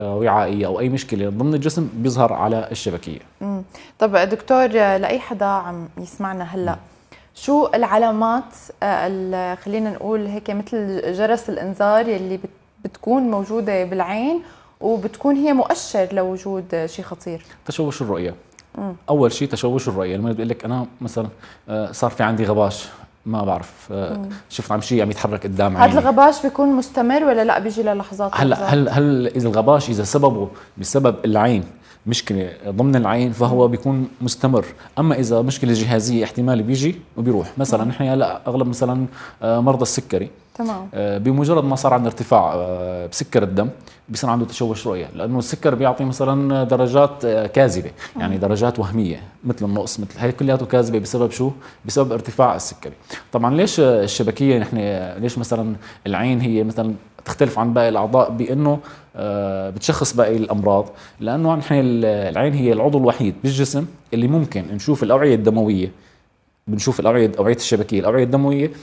وعائيه او اي مشكله ضمن الجسم بيظهر على الشبكيه. طب دكتور، لاي حدا عم يسمعنا هلا، شو العلامات خلينا نقول هيك مثل جرس الانذار يلي بتكون موجوده بالعين وبتكون هي مؤشر لوجود شيء خطير؟ تشوش الرؤيه. اول شيء تشوش الرؤيه، المريض بيقول لك انا مثلا صار في عندي غباش، ما بعرف، شفت عم شيء عم يتحرك قدام عيني. هذا الغباش بيكون مستمر ولا لا بيجي للحظات؟ هل اذا الغباش اذا سببه بسبب العين، مشكله ضمن العين، فهو بيكون مستمر. اما اذا مشكله جهازيه احتمال بيجي وبيروح. مثلا نحن هلا اغلب مثلا مرضى السكري، تمام، بمجرد ما صار عندنا ارتفاع بسكر الدم بيصير عنده تشوش رؤيه، لانه السكر بيعطي مثلا درجات كاذبه، يعني درجات وهميه مثل النقص، مثل هي كلياته كاذبه. بسبب شو؟ بسبب ارتفاع السكري. طبعا ليش الشبكيه نحن ليش مثلا العين هي مثلا تختلف عن باقي الاعضاء بانه بتشخص باقي الامراض؟ لانه نحن العين هي العضو الوحيد بالجسم اللي ممكن نشوف الاوعيه الدمويه، بنشوف اوعيه الشبكيه، الاوعيه الدمويه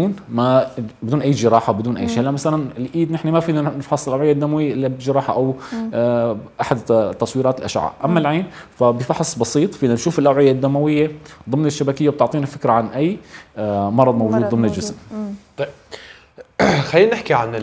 بدون اي جراحه، بدون اي شيء. مثلا الايد نحن ما فينا نفحص الاوعيه الدمويه الا بجراحه او احد تصويرات الاشعه. اما العين فبفحص بسيط فينا نشوف الاوعيه الدمويه ضمن الشبكيه وبتعطينا فكره عن اي مرض موجود ضمن الجسم. طيب خلينا نحكي عن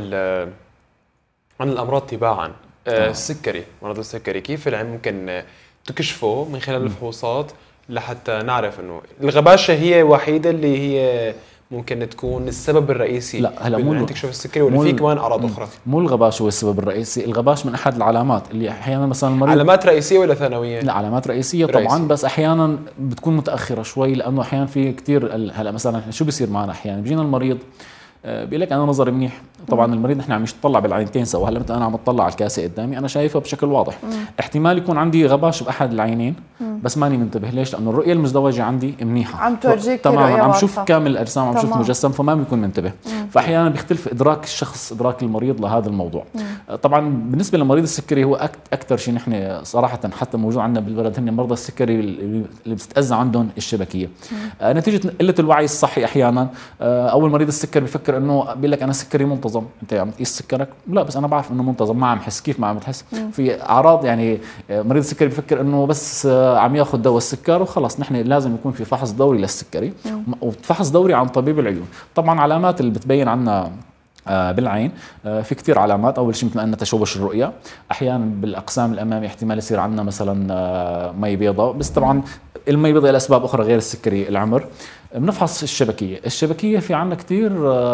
الامراض تباعا. السكري، مرض السكري، كيف العين ممكن تكشفه من خلال الفحوصات لحتى نعرف انه الغباشه هي وحيده اللي هي ممكن تكون السبب الرئيسي؟ لا هلا مو تكشف السكري ولا في كمان اعراض اخرى؟ مو الغباش هو السبب الرئيسي، الغباش من احد العلامات اللي احيانا مثلا المريض. علامات رئيسيه ولا ثانويه؟ لا علامات رئيسيه طبعا، بس احيانا بتكون متاخره شوي، لانه احيانا في كثير. هلا مثلا شو بيصير معنا احيانا بيجينا المريض بيقول لك انا نظري منيح. طبعا المريض نحن عم يطلع بالعينتين سوا. هلا مثلا انا عم اطلع على الكاسه قدامي انا شايفها بشكل واضح. احتمال يكون عندي غباش باحد العينين بس ماني منتبه. ليش؟ لانه الرؤيه المزدوجه عندي منيحه، عم تورجيك تماما، عم شوف كامل الاجسام، عم شوف مجسم، فما بيكون منتبه. فاحيانا بيختلف ادراك الشخص، ادراك المريض لهذا الموضوع. طبعا بالنسبه لمريض السكري هو اكثر شيء نحن صراحه حتى موجود عندنا بالبلد هن مرضى السكري اللي بتتاذى عندهم الشبكيه نتيجه قله الوعي الصحي. احيانا اول مريض السكر بفكر انه بيقول لك انا سكري منتظم، انت عم تقيس سكرك؟ لا بس انا بعرف انه منتظم، ما عم حس. كيف ما عم تحس؟ في اعراض. يعني مريض السكري بفكر انه بس عم ياخذ دواء السكر وخلص. نحن لازم يكون في فحص دوري للسكري وفحص دوري عن طبيب العيون. طبعا علامات اللي بتبين عنا بالعين في كثير علامات. اول شيء مثل ان تشوش الرؤيه، احيانا بالاقسام الامامي احتمال يصير عندنا مثلا مي بيضاء، بس طبعا المي بيضاء لاسباب اخرى غير السكري، العمر. بنفحص الشبكيه في عندنا كثير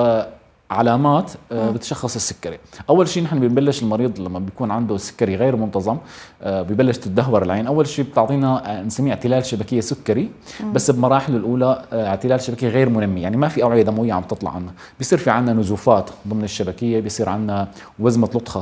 علامات بتشخص السكري. اول شيء نحن بنبلش المريض لما بيكون عنده السكري غير منتظم ببلش تدهور العين. اول شيء بتعطينا نسميه اعتلال شبكيه سكري، بس بمراحله الاولى اعتلال شبكيه غير منمي، يعني ما في اوعيه دمويه عم تطلع عنا. بيصير في عنا نزوفات ضمن الشبكيه، بيصير عنا وزمه لطخه.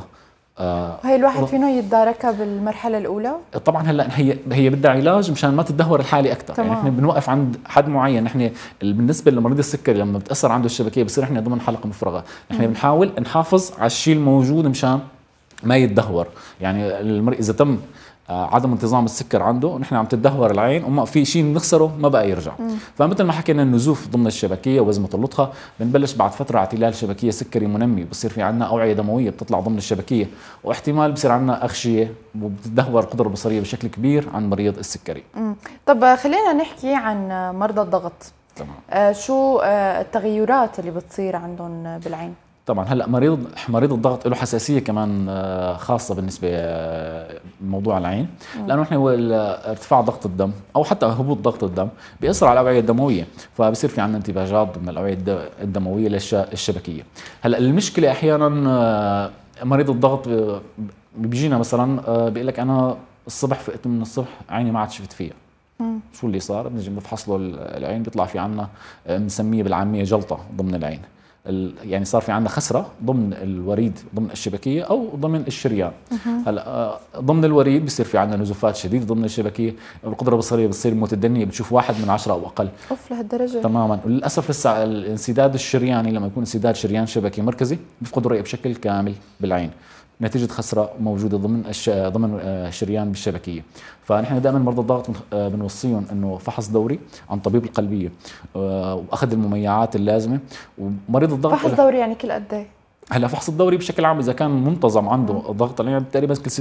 هي الواحد فينه يتداركها بالمرحله الاولى؟ طبعا هلا هي بدها علاج مشان ما تتدهور الحاله اكثر. يعني احنا بنوقف عند حد معين. نحن بالنسبه لمريض السكري لما بتاثر عنده الشبكيه بصير احنا ضمن حلقه مفرغه. نحن بنحاول نحافظ على الشيء الموجود مشان ما يتدهور. يعني المريض اذا تم عدم انتظام السكر عنده، نحن عم تدهور العين وما في شيء نخسره ما بقى يرجع. فمثل ما حكينا النزوف ضمن الشبكيه وازمه اللطخه، بنبلش بعد فتره اعتلال شبكيه سكري منمي، بصير في عندنا اوعيه دمويه بتطلع ضمن الشبكيه، واحتمال بصير عندنا اغشيه وبتدهور القدره البصريه بشكل كبير عن مريض السكري. طب خلينا نحكي عن مرضى الضغط. تمام. شو التغيرات اللي بتصير عندهم بالعين؟ طبعا هلا مريض الضغط له حساسيه كمان خاصه بالنسبه لموضوع العين، لانه احنا ارتفاع ضغط الدم او حتى هبوط ضغط الدم بيأثر على الاوعيه الدمويه، فبصير في عندنا انتباهات ضمن الاوعيه الدمويه للشبكيه. هلا المشكله احيانا مريض الضغط بيجينا مثلا بيقول لك انا الصبح فقت من الصبح عيني ما عاد شفت فيها. شو اللي صار؟ بنجي بنفحص له العين بيطلع في عندنا بنسميه بالعاميه جلطه ضمن العين. يعني صار في عندنا خسره ضمن الوريد ضمن الشبكيه او ضمن الشريان. هلا ضمن الوريد بصير في عندنا نزوفات شديده ضمن الشبكيه، القدره البصريه بتصير متدنيه، بتشوف 1 من 10 او اقل. اوف لهالدرجه؟ تماما. وللاسف لسه الانسداد الشرياني لما يكون انسداد شريان شبكي مركزي بيفقد الرؤيه بشكل كامل بالعين نتيجه خسره موجوده ضمن الشريان بالشبكيه. فنحن دائما مرضى الضغط بنوصيهم انه فحص دوري عن طبيب القلبيه واخذ المميعات اللازمه. ومريض الضغط فحص دوري يعني كل قد ايه؟ هلا فحص الدوري بشكل عام اذا كان منتظم عنده ضغط، يعني تقريبا كل